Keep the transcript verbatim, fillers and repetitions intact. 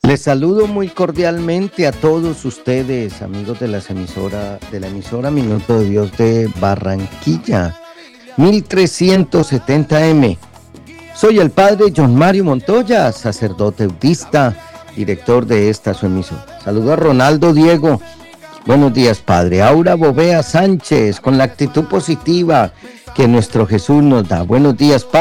Les saludo muy cordialmente a todos ustedes, amigos de, las emisora, de la emisora Minuto de Dios de Barranquilla, mil trescientos setenta eme. Soy el padre John Mario Montoya, sacerdote budista, director de esta su emisora. Saludo a Ronaldo Diego. Buenos días, padre. Aura Bovea Sánchez, con la actitud positiva que nuestro Jesús nos da. Buenos días, padre.